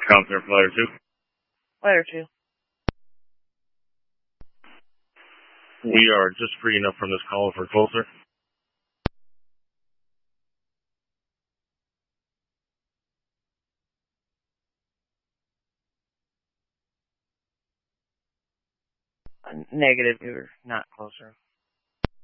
Counselor for letter 2. Letter 2. We are just freeing up from this call for closer. Negative, you're not closer.